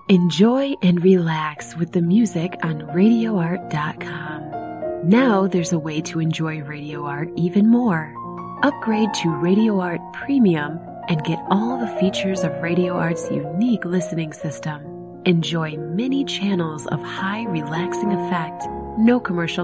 Enjoy and relax with the music on RadioArt.com. Now there's a way to enjoy Radio Art even more. Upgrade to Radio Art Premium and get all the features of Radio Art's unique listening system. Enjoy many channels of high relaxing effect, no commercial